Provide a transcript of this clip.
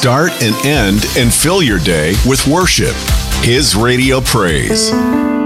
start and end and fill your day with worship. His Radio Praise.